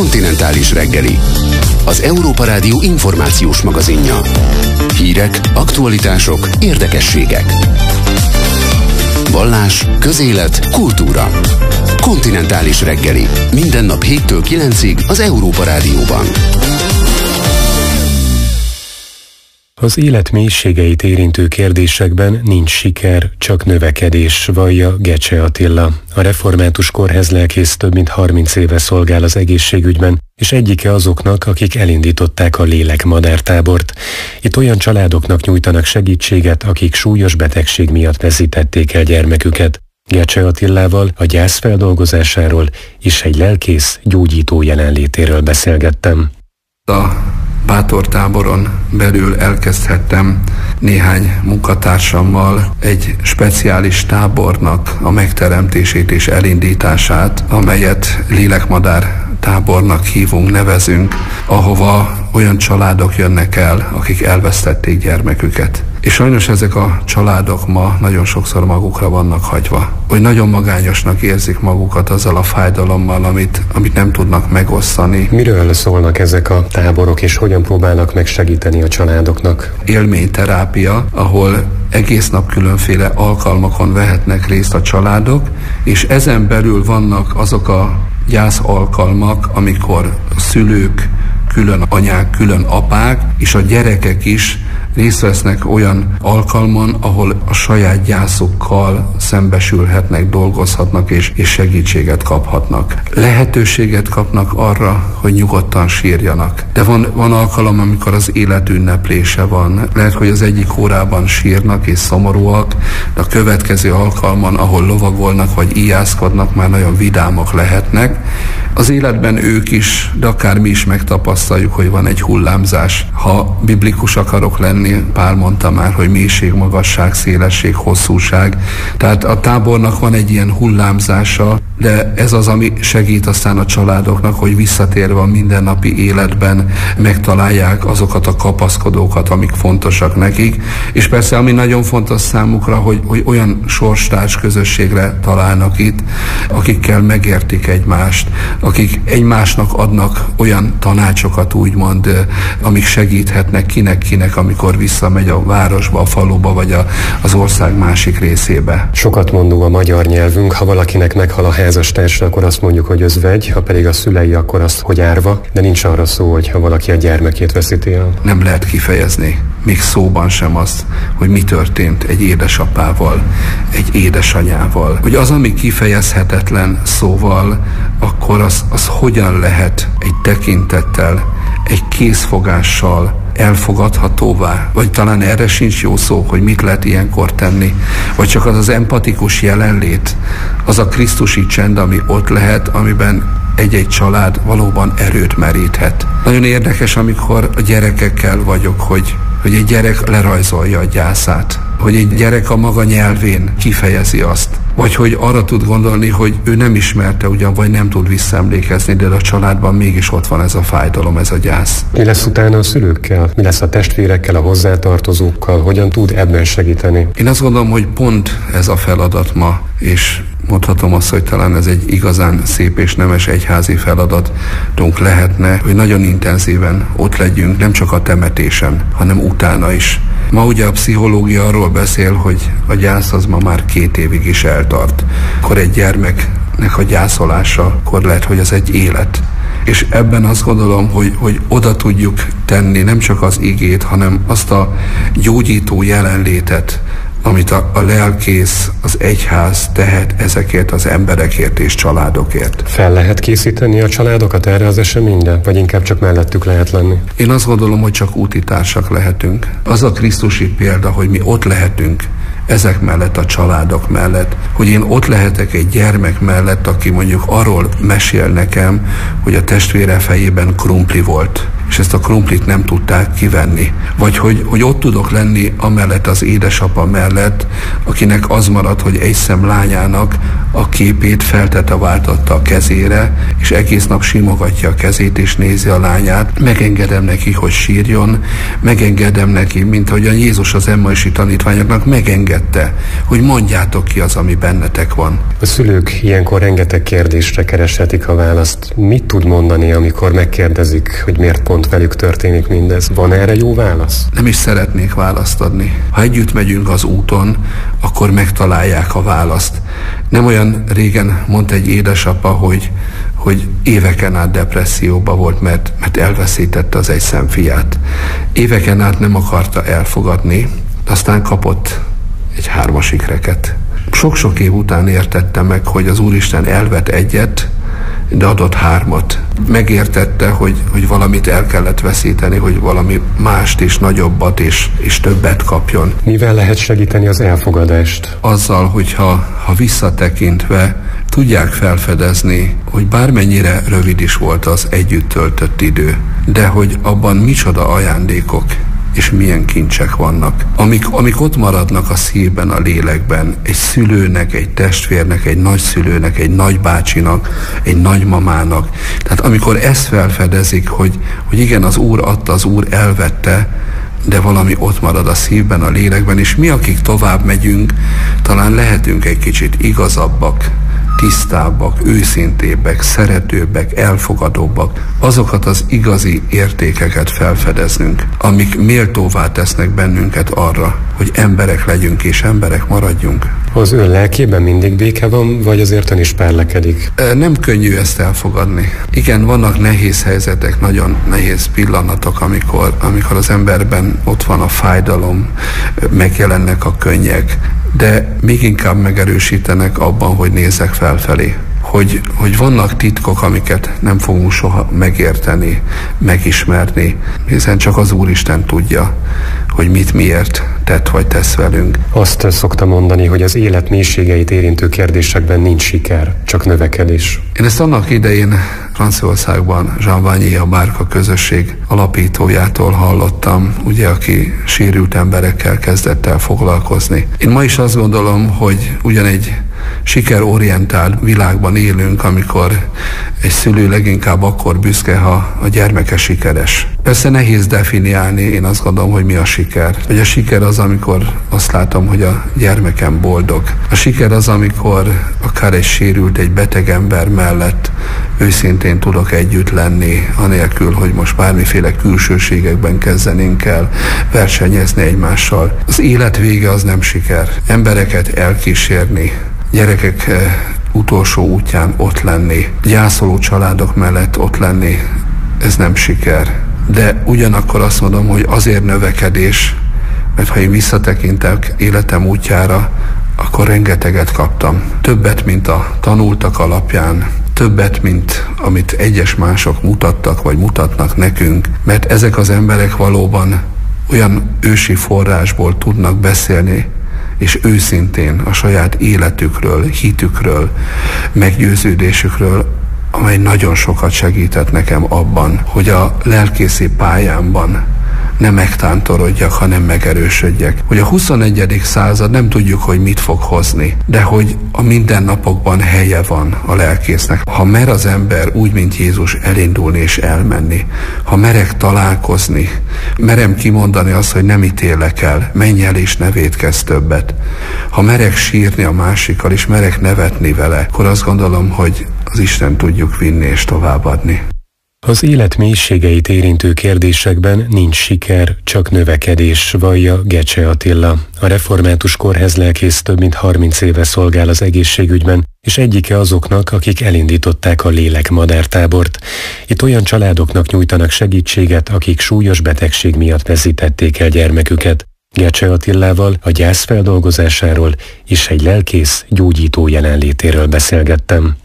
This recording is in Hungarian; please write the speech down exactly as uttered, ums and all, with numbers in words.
Kontinentális reggeli. Az Európa Rádió információs magazinja. Hírek, aktualitások, érdekességek. Vallás, közélet, kultúra. Kontinentális reggeli. Minden nap héttől kilencig az Európa Rádióban. Az élet mélységeit érintő kérdésekben nincs siker, csak növekedés, vallja Gecse Attila. A református kórházlelkész több mint harminc éve szolgál az egészségügyben, és egyike azoknak, akik elindították a lélekmadártábort. Itt olyan családoknak nyújtanak segítséget, akik súlyos betegség miatt veszítették el gyermeküket. Gecse Attilával a gyász feldolgozásáról és egy lelkész gyógyító jelenlétéről beszélgettem. A bátortáboron belül elkezdhettem néhány munkatársammal egy speciális tábornak a megteremtését és elindítását, amelyet lélekmadár tábornak hívunk, nevezünk, ahova olyan családok jönnek el, akik elvesztették gyermeküket. És sajnos ezek a családok ma nagyon sokszor magukra vannak hagyva, hogy nagyon magányosnak érzik magukat azzal a fájdalommal, amit, amit nem tudnak megosztani. Miről szólnak ezek a táborok, és hogyan próbálnak megsegíteni a családoknak? Élményterápia, ahol egész nap különféle alkalmakon vehetnek részt a családok, és ezen belül vannak azok a gyász alkalmak, amikor a szülők, külön anyák, külön apák, és a gyerekek is részt vesznek olyan alkalmon, ahol a saját gyászukkal szembesülhetnek, dolgozhatnak és, és segítséget kaphatnak. Lehetőséget kapnak arra, hogy nyugodtan sírjanak. De van, van alkalom, amikor az élet ünneplése van. Lehet, hogy az egyik órában sírnak és szomorúak, de a következő alkalman, ahol lovagolnak vagy ijászkodnak, már nagyon vidámak lehetnek. Az életben ők is, de akár mi is megtapasztaljuk, hogy van egy hullámzás. Ha biblikus akarok lenni, Pál mondta már, hogy mélység, magasság, szélesség, hosszúság. Tehát a tábornak van egy ilyen hullámzása, de ez az, ami segít aztán a családoknak, hogy visszatérve a mindennapi életben megtalálják azokat a kapaszkodókat, amik fontosak nekik. És persze, ami nagyon fontos számukra, hogy, hogy olyan sorstárs közösségre találnak itt, akikkel megértik egymást, akik egymásnak adnak olyan tanácsokat, úgymond, amik segíthetnek kinek-kinek, amikor visszamegy a városba, a faluba, vagy a, az ország másik részébe. Sokat mondó a magyar nyelvünk, ha valakinek meghal a házastársa, akkor azt mondjuk, hogy özvegy, ha pedig a szülei, akkor azt, hogy árva, de nincs arra szó, hogy ha valaki a gyermekét veszíti el. Nem lehet kifejezni, még szóban sem azt, hogy mi történt egy édesapával, egy édesanyával. Hogy az, ami kifejezhetetlen szóval, akkor az, az hogyan lehet egy tekintettel, egy kézfogással elfogadhatóvá, vagy talán erre sincs jó szó, hogy mit lehet ilyenkor tenni, vagy csak az az empatikus jelenlét, az a krisztusi csend, ami ott lehet, amiben egy-egy család valóban erőt meríthet. Nagyon érdekes, amikor a gyerekekkel vagyok, hogy, hogy egy gyerek lerajzolja a gyászát, hogy egy gyerek a maga nyelvén kifejezi azt, vagy hogy arra tud gondolni, hogy ő nem ismerte ugyan, vagy nem tud visszaemlékezni, de a családban mégis ott van ez a fájdalom, ez a gyász. Mi lesz utána a szülőkkel? Mi lesz a testvérekkel, a hozzátartozókkal? Hogyan tud ebben segíteni? Én azt gondolom, hogy pont ez a feladat ma, és mondhatom azt, hogy talán ez egy igazán szép és nemes egyházi feladatunk lehetne, hogy nagyon intenzíven ott legyünk, nem csak a temetésen, hanem utána is. Ma ugye a pszichológia arról beszél, hogy a gyász az ma már két évig is eltart. Akkor egy gyermeknek a gyászolása, akkor lehet, hogy az egy élet. És ebben azt gondolom, hogy, hogy oda tudjuk tenni nem csak az igét, hanem azt a gyógyító jelenlétet, amit a, a lelkész, az egyház tehet ezekért az emberekért és családokért. Fel lehet készíteni a családokat erre az eseményre, vagy inkább csak mellettük lehet lenni? Én azt gondolom, hogy csak útitársak lehetünk. Az a krisztusi példa, hogy mi ott lehetünk ezek mellett, a családok mellett, hogy én ott lehetek egy gyermek mellett, aki mondjuk arról mesél nekem, hogy a testvére fejében krumpli volt, és ezt a krumplit nem tudták kivenni. Vagy hogy, hogy ott tudok lenni amellett az édesapa mellett, akinek az maradt, hogy egy szem lányának a képét feltetováltatta a kezére, és egész nap simogatja a kezét, és nézi a lányát. Megengedem neki, hogy sírjon, megengedem neki, mint ahogyan Jézus az emmauszi tanítványoknak megengedte, hogy mondjátok ki az, ami bennetek van. A szülők ilyenkor rengeteg kérdésre kereshetik a választ. Mit tud mondani, amikor megkérdezik, hogy miért pont velük történik mindez? Van erre jó válasz? Nem is szeretnék választ adni. Ha együtt megyünk az úton, akkor megtalálják a választ. Nem olyan régen mondta egy édesapa, hogy, hogy éveken át depresszióba volt, mert, mert elveszítette az egy szemfiát. Éveken át nem akarta elfogadni, aztán kapott egy hármas ikreket. Sok-sok év után értette meg, hogy az Úristen elvet egyet, de adott hármat. Megértette, hogy, hogy valamit el kellett veszíteni, hogy valami mást és nagyobbat és, és többet kapjon. Mivel lehet segíteni az elfogadást? Azzal, hogyha ha visszatekintve tudják felfedezni, hogy bármennyire rövid is volt az együtt töltött idő, de hogy abban micsoda ajándékok és milyen kincsek vannak. Amik, amik ott maradnak a szívben, a lélekben, egy szülőnek, egy testvérnek, egy nagyszülőnek, egy nagybácsinak, egy nagymamának. Tehát amikor ezt felfedezik, hogy, hogy igen, az Úr adta, az Úr elvette, de valami ott marad a szívben, a lélekben, és mi, akik tovább megyünk, talán lehetünk egy kicsit igazabbak, tisztábbak, őszintébbek, szeretőbbek, elfogadóbbak, azokat az igazi értékeket felfedeznünk, amik méltóvá tesznek bennünket arra, hogy emberek legyünk és emberek maradjunk. Az ön lelkében mindig béke van, vagy azért ön is perlekedik? Nem könnyű ezt elfogadni. Igen, vannak nehéz helyzetek, nagyon nehéz pillanatok, amikor, amikor az emberben ott van a fájdalom, megjelennek a könnyek, de még inkább megerősítenek abban, hogy nézzek felfelé. Hogy, hogy vannak titkok, amiket nem fogunk soha megérteni, megismerni, hiszen csak az Úristen tudja, hogy mit miért tett vagy tesz velünk. Azt szokta mondani, hogy az élet mélységeit érintő kérdésekben nincs siker, csak növekedés. Én ezt annak idején Franciaországban Jean Vanier, a Bárka közösség alapítójától hallottam, ugye, aki sérült emberekkel kezdett el foglalkozni. Én ma is azt gondolom, hogy ugyan egy sikerorientált világban élünk, amikor egy szülő leginkább akkor büszke, ha a gyermeke sikeres. Persze nehéz definiálni, én azt gondolom, hogy mi a siker. Hogy a siker az, amikor azt látom, hogy a gyermekem boldog. A siker az, amikor akár egy sérült, egy beteg ember mellett őszintén tudok együtt lenni, anélkül, hogy most bármiféle külsőségekben kezdenénk el versenyezni egymással. Az élet vége az nem siker. Embereket elkísérni, gyerekek eh, utolsó útján ott lenni, gyászoló családok mellett ott lenni, ez nem siker. De ugyanakkor azt mondom, hogy azért növekedés, mert ha én visszatekintek életem útjára, akkor rengeteget kaptam. Többet, mint a tanultak alapján, többet, mint amit egyes mások mutattak, vagy mutatnak nekünk, mert ezek az emberek valóban olyan ősi forrásból tudnak beszélni, és őszintén a saját életükről, hitükről, meggyőződésükről, amely nagyon sokat segített nekem abban, hogy a lelkészi pályámban ne megtántorodjak, hanem megerősödjek. Hogy a huszonegyedik század nem tudjuk, hogy mit fog hozni, de hogy a mindennapokban helye van a lelkésznek. Ha mer az ember úgy, mint Jézus elindulni és elmenni, ha merek találkozni, merem kimondani azt, hogy nem ítélek el, menj el és ne vétkezz többet. Ha merek sírni a másikkal és merek nevetni vele, akkor azt gondolom, hogy az Isten tudjuk vinni és továbbadni. Az élet mélységeit érintő kérdésekben nincs siker, csak növekedés, vallja Gecse Attila. A református kórházlelkész több mint harminc éve szolgál az egészségügyben, és egyike azoknak, akik elindították a lélekmadártábort. Itt olyan családoknak nyújtanak segítséget, akik súlyos betegség miatt veszítették el gyermeküket. Gecse Attilával a gyász feldolgozásáról és egy lelkész gyógyító jelenlétéről beszélgettem.